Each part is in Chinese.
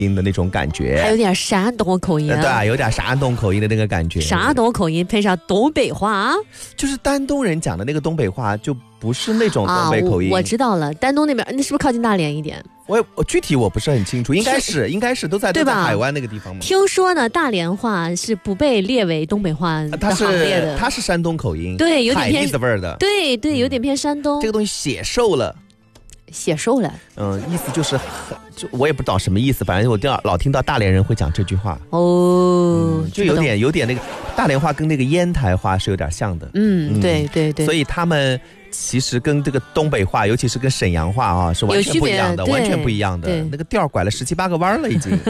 音的那种感觉， 还有点山东口音对啊，有点山东口音的那个感觉。 山东口音配上东北话， 就是丹东人讲的那个东北话，就不是那种东北口音。 我知道了，丹东那边那是不是靠近大连一点？ 我具体我不是很清楚，应该是都在海湾那个地方嘛。 听说呢，大连话是不被列为东北话的行列的， 它是山东口音， 对，有点偏海蛎子味儿的， 对对，有点偏山东。 这个东西写瘦了。意思就是我也不知道什么意思，反正我老听到大连人会讲这句话就有点那个大连话跟那个烟台话是有点像的， 对对对， 所以他们其实跟这个东北话，尤其是跟沈阳话啊，是完全不一样的，完全不一样的，那个调拐了17、18个弯了已经。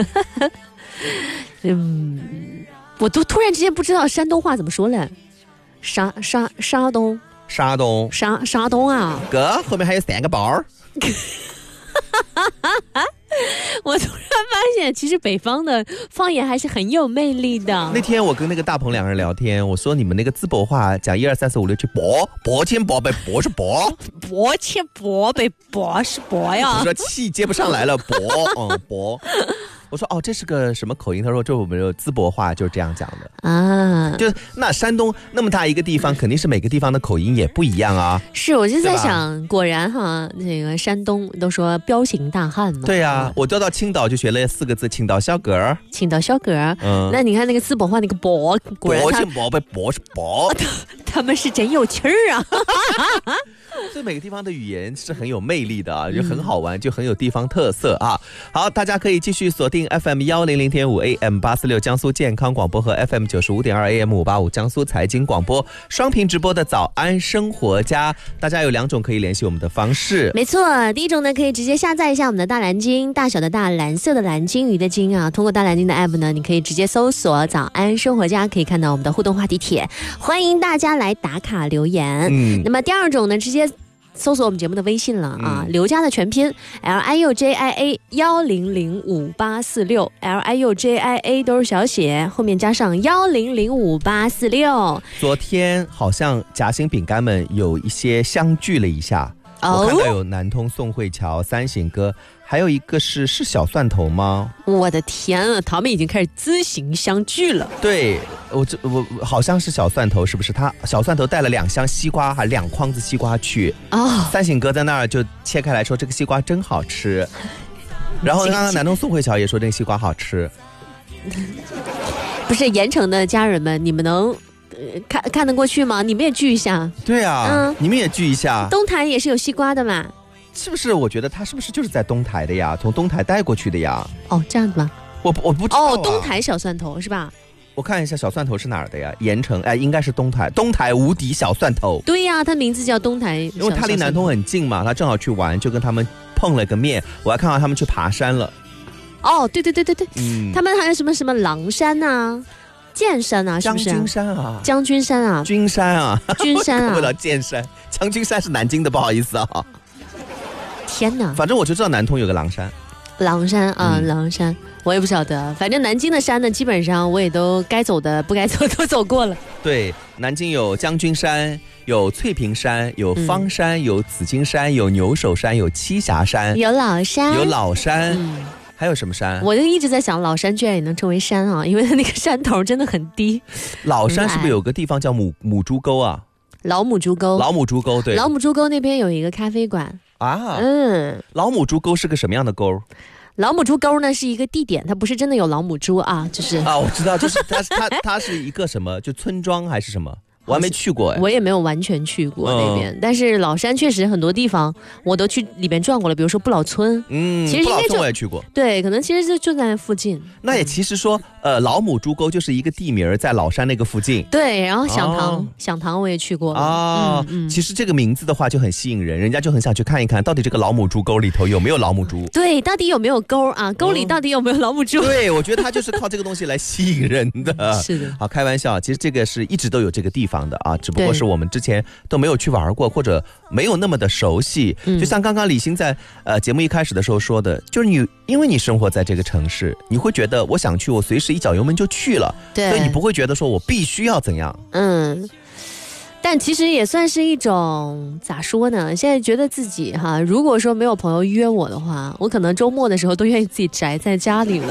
我都突然之间不知道山东话怎么说了，沙东啊， 哥后面还有3个包。 我突然发现其实北方的方言还是很有魅力的。 那天我跟那个大鹏2人聊天，我说你们那个淄博话讲1、2、3、4、5、6去博千博呗，博是博， 博千博呗，博是博呀。 我说气接不上来了，博。我说这是个什么口音？他说这我们有淄博话就是这样讲的啊。就那山东那么大一个地方，肯定是每个地方的口音也不一样啊。 是，我就在想，果然哈，那个山东都说彪形大汉嘛。 对啊，我调到青岛就学了4个字，青岛小哥。那你看那个淄博话那个博，果然博是博， 他们是真有趣儿啊。 所以每个地方的语言是很有魅力的啊，就很好玩，就很有地方特色啊。好，大家可以继续锁定 FM 100.5 AM 846江苏健康广播和 FM 95.2 AM 585江苏财经广播双屏直播的早安生活家。大家有2种可以联系我们的方式。 没错，第一种呢，可以直接下载一下我们的大蓝鲸，大小的大，蓝色的蓝，鲸鱼的鲸啊。通过大蓝鲸的 app 呢，你可以直接搜索早安生活家，可以看到我们的互动话题帖，欢迎大家来打卡留言。那么第二种呢，直接搜索我们节目的微信了啊，刘家的全拼 LIUJIA 1005-846 LIUJIA 都是小写，后面加上1005-846。 昨天好像夹心饼干们有一些相聚了一下，我看到有南通宋慧乔、三省哥，还有一个是小蒜头吗？ 我的天啊，他们已经开始自行相聚了。 对，我好像是小蒜头，是不是？他小蒜头带了2箱西瓜，还2筐子西瓜去三省哥在那儿就切开来说这个西瓜真好吃，然后刚刚南通宋慧乔也说这个西瓜好吃。 不是盐城的家人们，你们能看得过去吗？你们也聚一下。 对啊，你们也聚一下。 东台也是有西瓜的嘛， 是不是？我觉得他是不是就是在东台的呀？从东台带过去的呀？ 这样子吗？ 我不知道东台小蒜头是吧？ 我看一下小蒜头是哪儿的呀？盐城，应该是东台无敌小蒜头。 对呀，它名字叫东台， 因为他离南通很近嘛，他正好去玩，就跟他们碰了个面。我还看到他们去爬山了。 对，他们还有什么狼山啊、剑山啊，是不是？ 将军山啊， 君山啊， 君山啊， 看不到剑山，将军山是南京的，不好意思啊。 天哪！ 反正我就知道南通有个狼山啊，狼山，我也不晓得。反正南京的山呢，基本上我也都该走的不该走都走过了。 对，南京有将军山，有翠屏山，有方山，有紫金山，有牛首山，有栖霞山， 有老山， 还有什么山？ 我就一直在想，老山居然也能称为山啊，因为它那个山头真的很低。 老山是不是有个地方叫母猪沟啊？ 老母猪沟，对，老母猪沟那边有一个咖啡馆啊。 老母猪沟是个什么样的沟？ 老母猪沟呢是一个地点，它不是真的有老母猪啊，就是我知道，就是它是一个什么，就村庄还是什么？我还没去过我也没有完全去过那边，但是老山确实很多地方我都去里边转过了，比如说不老村， 其实不老村我也去过， 对，可能其实就在附近。 那也其实说，老母猪沟就是一个地名，在老山那个附近。 对，然后响堂我也去过啊。其实这个名字的话就很吸引人，人家就很想去看一看，到底这个老母猪沟里头有没有老母猪？ 对，到底有没有沟啊？沟里到底有没有老母猪？ 对，我觉得它就是靠这个东西来吸引人的。 是的， 好，开玩笑，其实这个是一直都有这个地方的啊，只不过是我们之前都没有去玩过，或者没有那么的熟悉。就像刚刚李欣在节目一开始的时候说的，就是因为你生活在这个城市，你会觉得我想去，我随时一脚油门就去了， 对， 所以你不会觉得说我必须要怎样。 但其实也算是一种咋说呢？现在觉得自己哈，如果说没有朋友约我的话，我可能周末的时候都愿意自己宅在家里了。